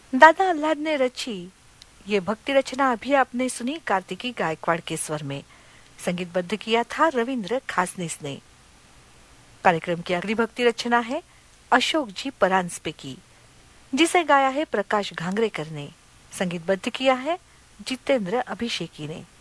दादा अल्लाद ने रची ये भक्ति रचना अभी आपने सुनी कार्तिकी गायकवाड़ के स्वर में। संगीतबद्ध किया था रविंद्र खासनिस ने। कार्यक्रम की अगली भक्ति रचना है अशोक जी परांजपे की, जिसे गाया है प्रकाश घांगरेकर ने। संगीतबद्ध किया है जितेंद्र अभिषेकी ने।